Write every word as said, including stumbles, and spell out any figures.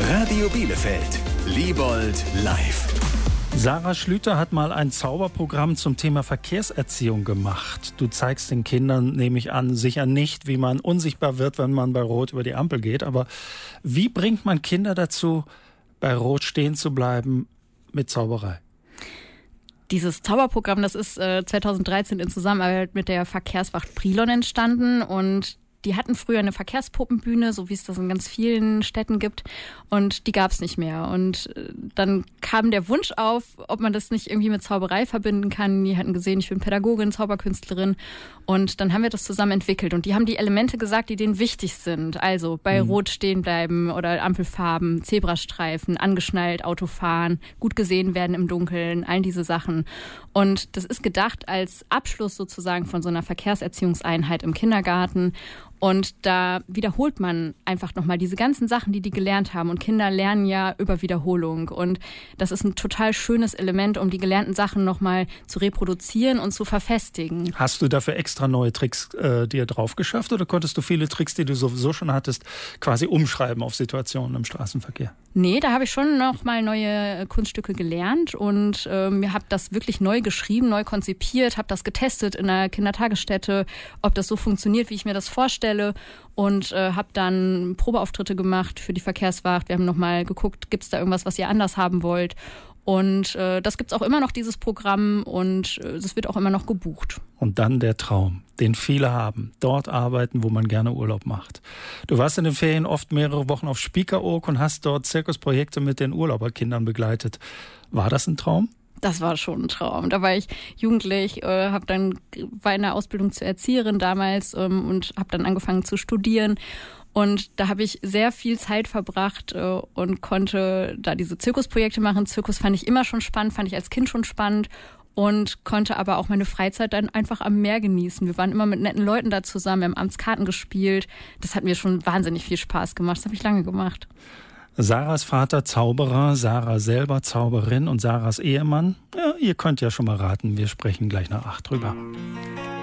Radio Bielefeld, Liebold live. Sarah Schlüter hat mal ein Zauberprogramm zum Thema Verkehrserziehung gemacht. Du zeigst den Kindern, nehme ich an, sicher nicht, wie man unsichtbar wird, wenn man bei Rot über die Ampel geht. Aber wie bringt man Kinder dazu, bei Rot stehen zu bleiben mit Zauberei? Dieses Zauberprogramm, das ist äh, zweitausenddreizehn in Zusammenarbeit mit der Verkehrswacht Brilon entstanden und die hatten früher eine Verkehrspuppenbühne, so wie es das in ganz vielen Städten gibt, und die gab es nicht mehr. Und dann kam der Wunsch auf, ob man das nicht irgendwie mit Zauberei verbinden kann. Die hatten gesehen, ich bin Pädagogin, Zauberkünstlerin, und dann haben wir das zusammen entwickelt. Und die haben die Elemente gesagt, die denen wichtig sind. Also bei mhm. Rot stehen bleiben oder Ampelfarben, Zebrastreifen, angeschnallt, Auto fahren, gut gesehen werden im Dunkeln, all diese Sachen. Und das ist gedacht als Abschluss sozusagen von so einer Verkehrserziehungseinheit im Kindergarten. Und da wiederholt man einfach nochmal diese ganzen Sachen, die die gelernt haben. Und Kinder lernen ja über Wiederholung. Und das ist ein total schönes Element, um die gelernten Sachen nochmal zu reproduzieren und zu verfestigen. Hast du dafür extra neue Tricks äh, dir drauf geschafft oder konntest du viele Tricks, die du sowieso schon hattest, quasi umschreiben auf Situationen im Straßenverkehr? Nee, da habe ich schon nochmal neue Kunststücke gelernt und ähm, habe das wirklich neu geschrieben, neu konzipiert, habe das getestet in einer Kindertagesstätte, ob das so funktioniert, wie ich mir das vorstelle. Und äh, habe dann Probeauftritte gemacht für die Verkehrswacht. Wir haben nochmal geguckt, gibt es da irgendwas, was ihr anders haben wollt. Und äh, das gibt es auch immer noch, dieses Programm, und es äh, wird auch immer noch gebucht. Und dann der Traum, den viele haben, dort arbeiten, wo man gerne Urlaub macht. Du warst in den Ferien oft mehrere Wochen auf Spiekeroog und hast dort Zirkusprojekte mit den Urlauberkindern begleitet. War das ein Traum? Das war schon ein Traum. Da war ich jugendlich, äh, habe dann war in der Ausbildung zur Erzieherin damals ähm, und habe dann angefangen zu studieren. Und da habe ich sehr viel Zeit verbracht äh, und konnte da diese Zirkusprojekte machen. Zirkus fand ich immer schon spannend, fand ich als Kind schon spannend und konnte aber auch meine Freizeit dann einfach am Meer genießen. Wir waren immer mit netten Leuten da zusammen, wir haben abends Karten gespielt. Das hat mir schon wahnsinnig viel Spaß gemacht. Das habe ich lange gemacht. Sarahs Vater Zauberer, Sarah selber Zauberin und Sarahs Ehemann, ja, ihr könnt ja schon mal raten, wir sprechen gleich nach acht drüber.